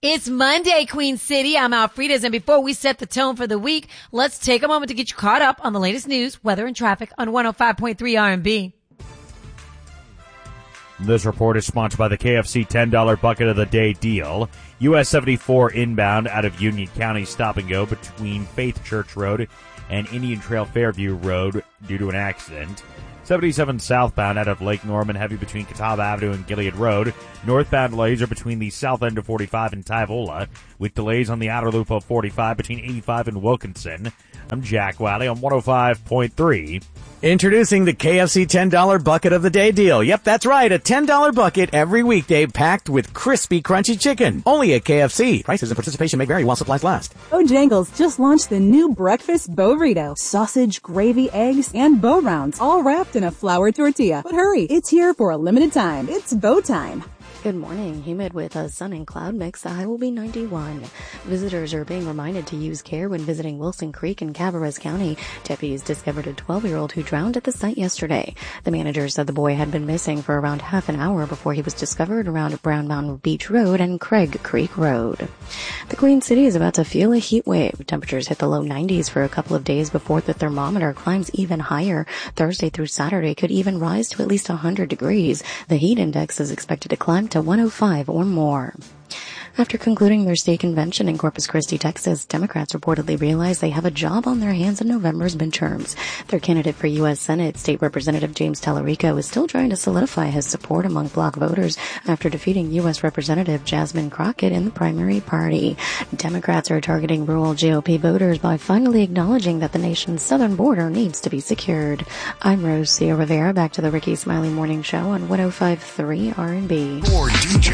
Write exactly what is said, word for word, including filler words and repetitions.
It's Monday, Queen City. I'm Alfreda's, and before we set the tone for the week, let's take a moment to get you caught up on the latest news, weather, and traffic on one oh five point three R and B. This report is sponsored by the K F C ten dollar Bucket of the Day deal. U S seventy-four inbound out of Union County, stop and go between Faith Church Road and Indian Trail Fairview Road due to an accident. seventy-seven southbound out of Lake Norman, heavy between Catawba Avenue and Gilead Road. Northbound delays are between the south end of forty-five and Tyvola, with delays on the outer loop of forty-five between eighty-five and Wilkinson. I'm Jack Wiley on one oh five point three. Introducing the K F C ten dollar Bucket of the Day deal. Yep, that's right, a ten dollar bucket every weekday packed with crispy, crunchy chicken. Only at K F C. Prices and participation may vary while supplies last. Bojangles just launched the new breakfast Bo-Rito. Sausage, gravy, eggs, and Bo Rounds, all wrapped in a flour tortilla. But hurry, it's here for a limited time. It's Bo time. Good morning. Humid with a sun and cloud mix. The high will be ninety-one. Visitors are being reminded to use care when visiting Wilson Creek in Calaveras County. Deputies discovered a twelve-year-old who drowned at the site yesterday. The manager said the boy had been missing for around half an hour before he was discovered around Brown Mountain Beach Road and Craig Creek Road. The Queen City is about to feel a heat wave. Temperatures hit the low nineties for a couple of days before the thermometer climbs even higher. Thursday through Saturday could even rise to at least one hundred degrees. The heat index is expected to climb to one oh five or more. After concluding their state convention in Corpus Christi, Texas, Democrats reportedly realized they have a job on their hands in November's midterms. Their candidate for U S Senate, State Representative James Tallarico, is still trying to solidify his support among bloc voters after defeating U S Representative Jasmine Crockett in the primary party. Democrats are targeting rural G O P voters by finally acknowledging that the nation's southern border needs to be secured. I'm Rose Cia Rivera, back to the Ricky Smiley Morning Show on one oh five point three R and B. More D J